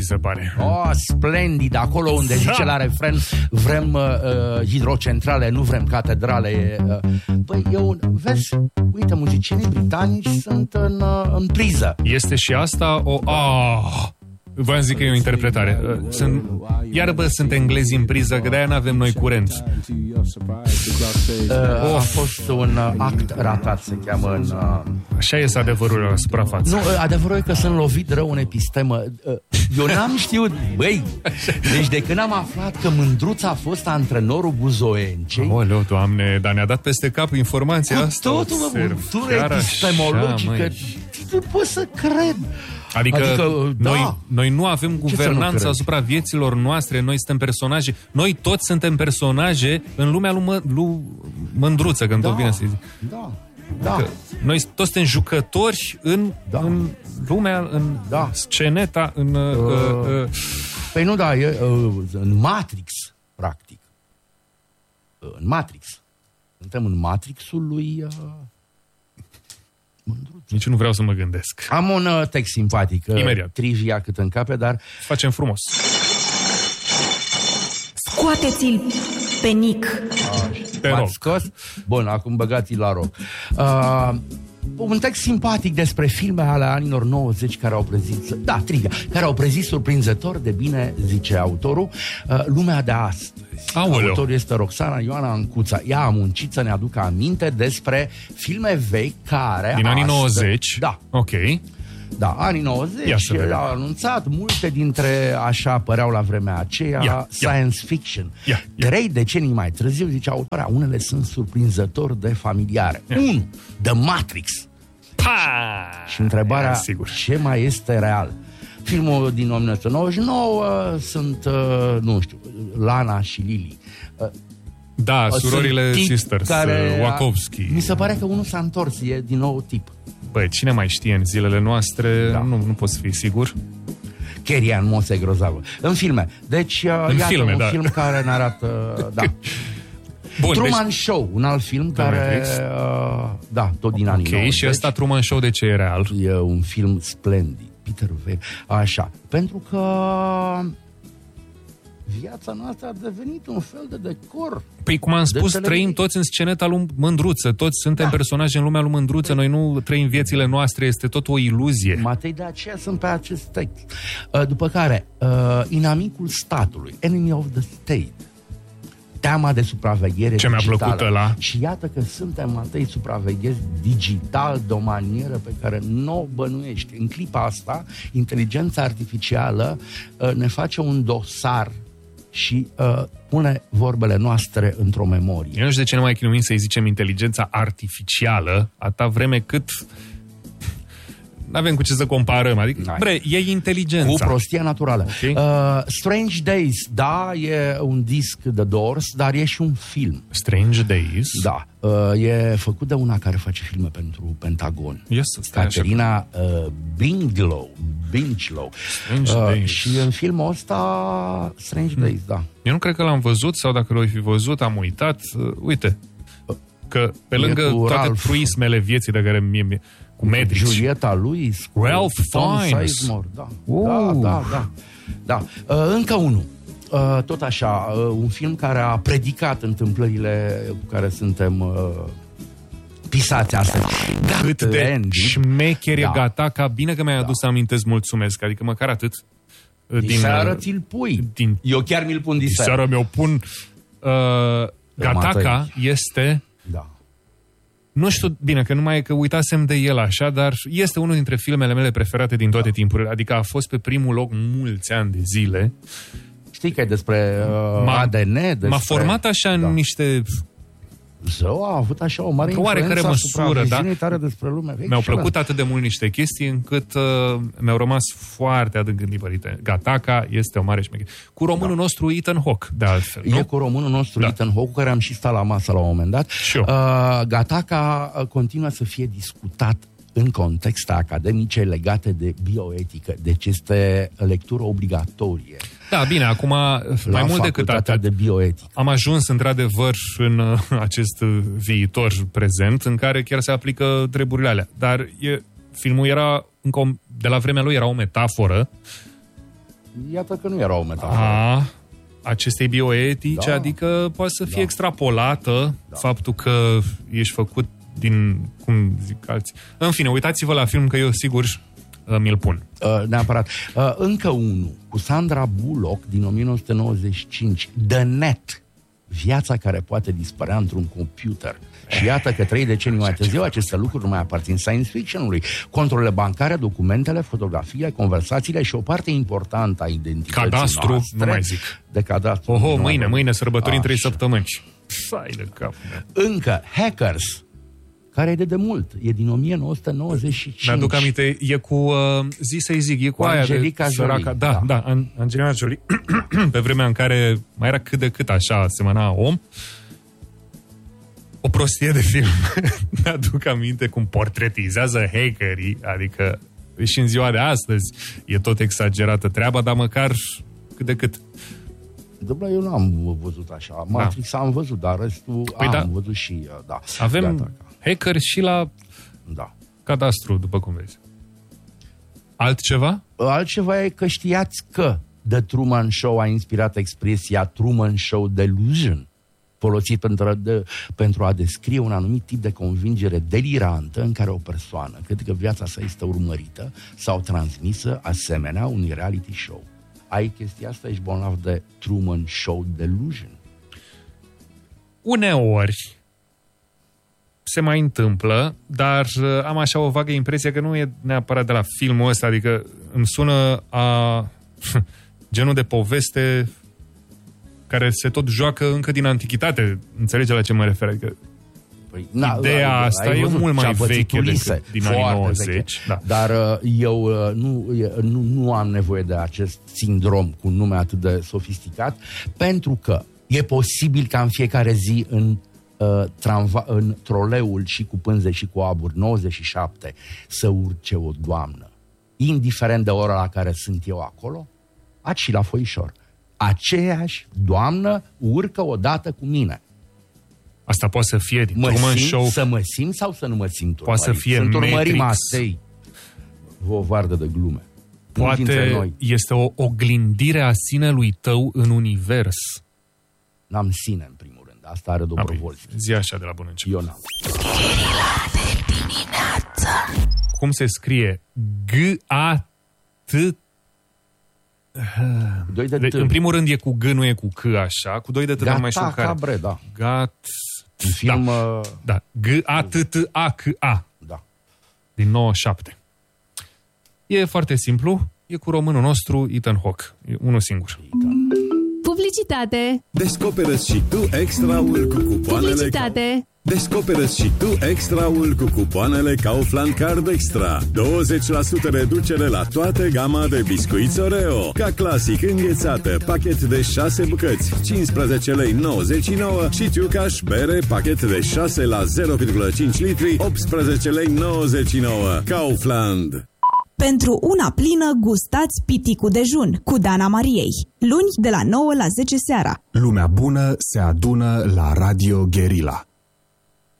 se pare. Oh, splendid, acolo unde zice la refren, vrem hidrocentrale, nu vrem catedrale. Băi, vezi, uite, muzicienii britanici sunt în priză. Este și asta v-am zis că e o interpretare. Sunt englezi în priză, că de-aia n-avem noi curent. A fost un act ratat, se cheamă în... Așa este adevărul la suprafață. Nu, adevărul e că sunt lovit rău în epistemă. Eu n-am știut, băi, deci de când am aflat că Mândruța a fost antrenorul Buzoiencei... Oleu, Doamne, dar ne-a dat peste cap informația asta. Cu totul, cultură epistemologică, nu pot să cred. Adică noi nu avem guvernanță asupra vieților noastre, noi suntem personaje, noi toți suntem personaje în lumea lui Mândruță, când tot vine să zic. Da. Noi toți suntem jucători în lumea, în sceneta, în... Păi nu, în Matrix, practic. În Matrix. Suntem în Matrixul lui... Mândruță. Nici nu vreau să mă gândesc. Am un text simpatic. Imediat. Trivia cât încape, dar... Facem frumos. Scoateți-l pe Nick. Te rog. Scos? Bun, acum băgați-l la rog. Un text simpatic despre filme ale anilor 90 care au prezis... Da, trivia. Care au prezis surprinzător de bine, zice autorul, lumea de astăzi. Aoleu. Autorul este Roxana Ioana Ancuța. Ea a muncit să ne aducă aminte despre filme vechi care... Din anii 90? Da. Ok. Da, anii 90 au anunțat, multe dintre așa păreau la vremea aceea science fiction. 3 decenii mai târziu, zice autoarea, unele sunt surprinzător de familiare. 1. The Matrix. Și întrebarea, ce mai este real? Filmul din 1999 sunt, nu știu, Lana și Lily. Da, surorile Sisters, Wachowski. Mi se pare că unul s-a întors, e din nou tip. Băi, cine mai știe în zilele noastre? Da. Nu poți fi sigur. Carrie-Anne Moss e grozavă. În filme. Deci, iată filme, un film care ne arată... Bun, Truman Show, un alt film care... tot din anii 90. Și ăsta Truman Show de ce e real? E un film splendid. Peter Weir. Așa. Pentru că... viața noastră a devenit un fel de decor. Păi, cum am spus, trăim toți în sceneta lui Mândruță. Toți suntem personaje în lumea lui Mândruță. Noi nu trăim viețile noastre. Este tot o iluzie. Matei, de aceea sunt pe acest text. După care, inamicul statului, Enemy of the State. Teama de supraveghere digitală. Ce mi-a plăcut ăla. Și iată că suntem, Matei, supravegheri digital de o manieră pe care nu o bănuiești. În clipa asta, inteligența artificială ne face un dosar și pune vorbele noastre într-o memorie. Eu nu știu de ce ne mai chinuim să-i zicem inteligența artificială, atâta vreme cât n-avem cu ce să comparăm. Adică, e inteligența. Cu prostia naturală. Okay. Strange Days, da, e un disc The Doors, dar e și un film. Strange Days? Da. E făcut de una care face filme pentru Pentagon. Caterina Bigelow. Și în filmul ăsta Strange Days, da. Eu nu cred că l-am văzut, sau dacă l-ai fi văzut, am uitat. Uite, că pe lângă toate truismele vieții de care mie... Cu Matrix. Julieta Lewis, Ralph Fiennes. Da. Încă unul. Tot așa, un film care a predicat întâmplările cu care suntem pisați astăzi. Cât de șmecher e Gattaca. Bine că mi-ai adus aminte, îți mulțumesc. Adică măcar atât. Diseară ți-l pui. Eu chiar mi-l pun diseară. Diseară mi-o pun. Gattaca este... Da. Nu știu, bine, că numai că uitasem de el așa, dar este unul dintre filmele mele preferate din toate timpurile. Adică a fost pe primul loc mulți ani de zile. Știi că e despre ADN? M-a format așa în niște... Zău, a avut așa o mare influență asupra viziunii tare despre lume. Mi-au plăcut atât de mult niște chestii încât mi-au rămas foarte adânc întipărite. Gattaca este o mare șmecher. Cu românul nostru Ethan Hawke, de altfel. E cu românul nostru Ethan Hawke, cu care am și stat la masă la un moment dat. Gattaca continuă să fie discutat în contexte academice legate de bioetică. Deci este lectură obligatorie. Da, bine, acum mai mult decât atât. De bioetică. Am ajuns într-adevăr în acest viitor prezent în care chiar se aplică treburile alea. Dar filmul era, de la vremea lui, era o metaforă iată că nu era o metaforă. Acestei bioetice, adică poate să fie extrapolată faptul că ești făcut din, cum zic alții. În fine, uitați-vă la film că eu sigur mi-l pun. Neapărat. Încă unul, cu Sandra Bullock din 1995, The Net, viața care poate dispărea într-un computer. Și iată că 3 decenii mai târziu aceste lucruri nu mai aparțin science fiction-ului. Controlele bancare, documentele, fotografiile, conversațiile și o parte importantă a identității cadastru, noastre. nu mai zic. De cadastru. Mâine sărbătorim 3 săptămâni. Sai de cap. Încă Hackers, care e de demult, e din 1995. Mi-aduc aminte, e cu e cu aia Angelica Jolie. Da, Angelina Jolie. Pe vremea în care mai era cât de cât așa semăna om. O prostie de film. Mi-aduc aminte cum portretizează hackerii, adică și în ziua de astăzi e tot exagerată treaba, dar măcar cât de cât. Dom'le, eu nu am văzut așa. Matrix am văzut, dar restul am văzut și... Avem hacker și la cadastru, după cum vezi. Altceva? Altceva e că știați că The Truman Show a inspirat expresia Truman Show Delusion, folosit pentru a descrie un anumit tip de convingere delirantă în care o persoană crede că viața sa este urmărită sau transmisă asemenea unui reality show. Ai chestia asta, ești bolnav de Truman Show Delusion? Uneori se mai întâmplă, dar am așa o vagă impresie că nu e neapărat de la filmul ăsta, adică îmi sună a genul de poveste care se tot joacă încă din antichitate. Înțelege la ce mă refer? Adică ideea asta e mult mai veche decât din anii 90. Da. Dar eu nu am nevoie de acest sindrom cu un nume atât de sofisticat, pentru că e posibil ca în fiecare zi în troleul și cu pânze și cu aburi 97 să urce o doamnă, indiferent de ora la care sunt eu acolo, și la Foișor. Aceeași doamnă urcă odată cu mine. Asta poate să fie din Truman Show. Să mă simt sau să nu mă simt urmărit? Poate să fie sunt Matrix. Mastei. O vardă de glume. Poate este o oglindire a sinelui tău în univers. N-am sine, în primul rând. Asta are Dobrovolski. Zi așa de la bun început. Eu n-am. De dimineață. Cum se scrie? G-A-T... În primul rând e cu G, nu e cu C așa. Cu 2 de T, dar mai știu care. Cabre, da. Un film... Da. G-A-T-T-A-C-A. Da. Din 97. E foarte simplu. E cu românul nostru, Ethan Hawke. E unul singur. Publicitate. Descoperă-ți și tu extraul cu cupoanele. Publicitate. Descoperă-ți și tu extraul cu cupoanele Kaufland Card Extra. 20% reducere la toată gama de biscuiți Oreo. Ca clasic înghețată, pachet de 6 bucăți, 15 lei 99 și Ciucaș bere, pachet de 6 la 0,5 litri, 18 lei 99. Kaufland. Pentru una plină, gustați piticul dejun cu Dana Mariei. Luni de la 9 la 10 seara. Lumea bună se adună la Radio Guerilla.